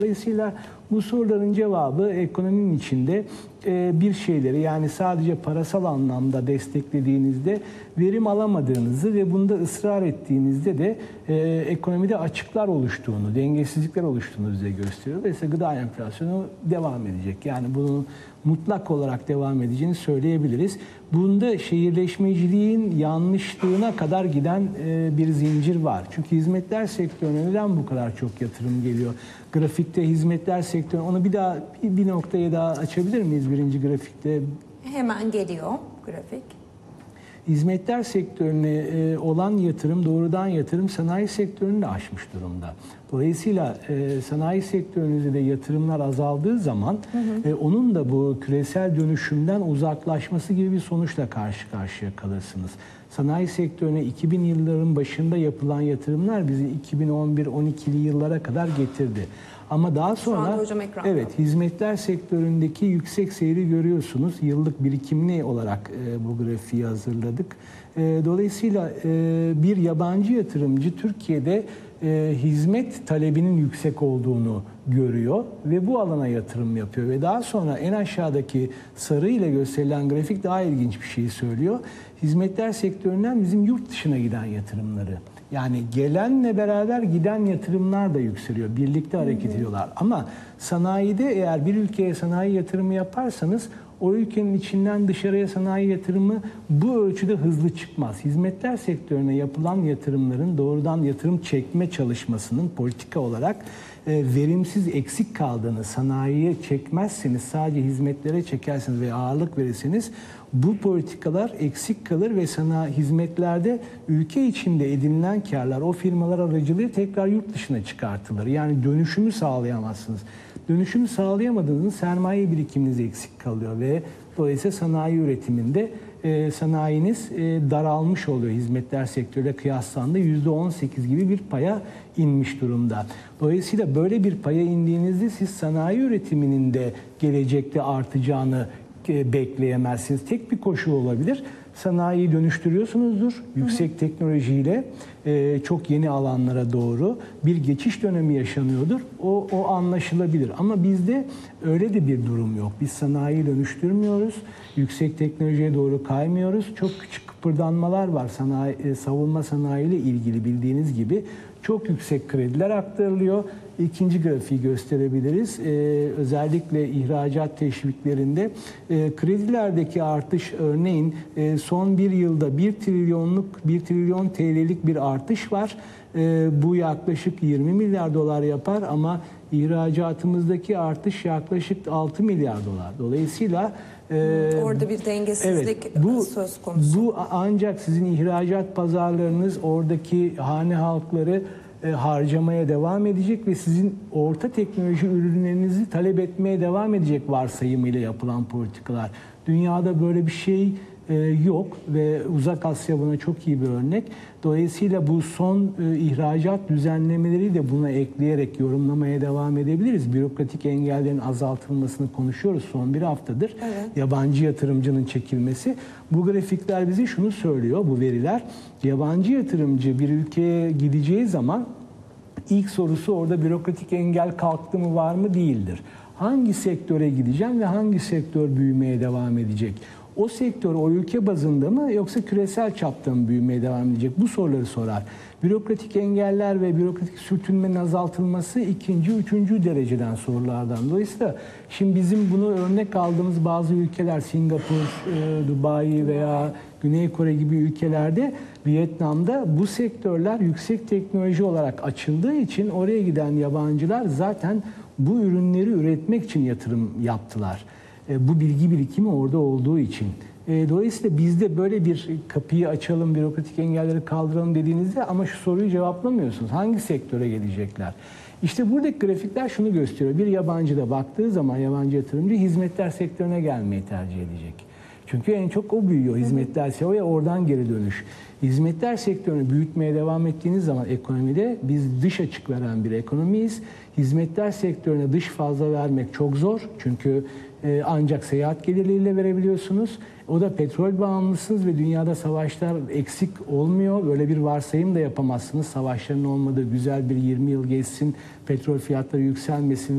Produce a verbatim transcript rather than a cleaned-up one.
Dolayısıyla bu soruların cevabı ekonominin içinde bir şeyleri, yani sadece parasal anlamda desteklediğinizde verim alamadığınızı ve bunda ısrar ettiğinizde de ekonomide açıklar oluştuğunu, dengesizlikler oluştuğunu bize gösteriyor. Dolayısıyla gıda enflasyonu devam edecek. Yani bunun mutlak olarak devam edeceğini söyleyebiliriz. Bunda şehirleşmeciliğin yanlışlığına kadar giden bir zincir var. Çünkü hizmetler sektörüne neden bu kadar çok yatırım geliyor? Grafikte hizmetler sektörü, onu bir daha bir noktaya daha açabilir miyiz birinci grafikte? Hemen geliyor grafik. Hizmetler sektörüne olan yatırım, doğrudan yatırım sanayi sektörünü de aşmış durumda. Dolayısıyla e, sanayi sektörünüzde de yatırımlar azaldığı zaman hı hı. E, onun da bu küresel dönüşümden uzaklaşması gibi bir sonuçla karşı karşıya kalırsınız. Sanayi sektörüne iki bin yılların başında yapılan yatırımlar bizi iki bin on bir on ikili yıllara kadar getirdi. Ama daha sonra evet, hizmetler sektöründeki yüksek seyri görüyorsunuz. Yıllık birikimli olarak e, bu grafiği hazırladık. E, dolayısıyla e, bir yabancı yatırımcı Türkiye'de e, hizmet talebinin yüksek olduğunu görüyor ve bu alana yatırım yapıyor. Ve daha sonra en aşağıdaki sarı ile gösterilen grafik daha ilginç bir şey söylüyor. Hizmetler sektöründen bizim yurt dışına giden yatırımları. Yani gelenle beraber giden yatırımlar da yükseliyor. Birlikte hareket ediyorlar. Ama sanayide eğer bir ülkeye sanayi yatırımı yaparsanız o ülkenin içinden dışarıya sanayi yatırımı bu ölçüde hızlı çıkmaz. Hizmetler sektörüne yapılan yatırımların doğrudan yatırım çekme çalışmasının politika olarak e, verimsiz, eksik kaldığını, sanayiye çekmezseniz, sadece hizmetlere çekerseniz ve ağırlık verirseniz bu politikalar eksik kalır ve sanayi hizmetlerde ülke içinde edinilen karlar o firmalar aracılığıyla tekrar yurt dışına çıkartılır. Yani dönüşümü sağlayamazsınız. Dönüşümü sağlayamadığınız sermaye birikiminiz eksik kalıyor ve dolayısıyla sanayi üretiminde e, sanayiniz e, daralmış oluyor. Hizmetler sektörüyle kıyaslandığı yüzde on sekiz gibi bir paya inmiş durumda. Dolayısıyla böyle bir paya indiğinizde siz sanayi üretiminin de gelecekte artacağını e, bekleyemezsiniz. Tek bir koşul olabilir. Sanayiyi dönüştürüyorsunuzdur. Yüksek hı hı. teknolojiyle e, çok yeni alanlara doğru bir geçiş dönemi yaşanıyordur. O, o anlaşılabilir. Ama bizde öyle de bir durum yok. Biz sanayiyi dönüştürmüyoruz. Yüksek teknolojiye doğru kaymıyoruz. Çok küçük kıpırdanmalar var sanayi, e, savunma sanayiyle ilgili, bildiğiniz gibi. Çok yüksek krediler aktarılıyor. İkinci grafiği gösterebiliriz. Ee, özellikle ihracat teşviklerinde e, kredilerdeki artış, örneğin e, son bir yılda bir trilyonluk, bir trilyon T L'lik bir artış var. E, bu yaklaşık yirmi milyar dolar yapar ama ihracatımızdaki artış yaklaşık altı milyar dolar. Dolayısıyla Ee, Orada bir dengesizlik evet, bu, söz konusu. Bu ancak sizin ihracat pazarlarınız, oradaki hane halkları e, harcamaya devam edecek ve sizin orta teknoloji ürünlerinizi talep etmeye devam edecek varsayımıyla yapılan politikalar. Dünyada böyle bir şey e, yok ve Uzak Asya buna çok iyi bir örnek. Dolayısıyla bu son e, ihracat düzenlemeleri de buna ekleyerek yorumlamaya devam edebiliriz. Bürokratik engellerin azaltılmasını konuşuyoruz son bir haftadır. Evet. Yabancı yatırımcının çekilmesi. Bu grafikler bize şunu söylüyor, bu veriler. Yabancı yatırımcı bir ülkeye gideceği zaman ilk sorusu orada bürokratik engel kalktı mı, var mı, değildir. Hangi sektöre gideceğim ve hangi sektör büyümeye devam edecek? O sektör o ülke bazında mı yoksa küresel çapta mı büyümeye devam edecek? Bu soruları sorar. Bürokratik engeller ve bürokratik sürtünmenin azaltılması ikinci, üçüncü dereceden sorulardan. Dolayısıyla şimdi bizim bunu örnek aldığımız bazı ülkeler, Singapur, Dubai veya Güney Kore gibi ülkelerde, Vietnam'da bu sektörler yüksek teknoloji olarak açıldığı için oraya giden yabancılar zaten bu ürünleri üretmek için yatırım yaptılar. Bu bilgi birikimi orada olduğu için. Dolayısıyla bizde böyle bir kapıyı açalım, bürokratik engelleri kaldıralım dediğinizde ama şu soruyu cevaplamıyorsunuz. Hangi sektöre gelecekler? İşte buradaki grafikler şunu gösteriyor. Bir yabancı da baktığı zaman yabancı yatırımcı hizmetler sektörüne gelmeyi tercih edecek. Çünkü en çok o büyüyor. Hizmetler sektörü ve oradan geri dönüş. Hizmetler sektörünü büyütmeye devam ettiğiniz zaman ekonomide biz dış açık veren bir ekonomiyiz. Hizmetler sektörüne dış fazla vermek çok zor. Çünkü e, ancak seyahat gelirleriyle verebiliyorsunuz. O da petrol bağımlısınız ve dünyada savaşlar eksik olmuyor. Böyle bir varsayım da yapamazsınız. Savaşların olmadığı güzel bir yirmi yıl geçsin, petrol fiyatları yükselmesin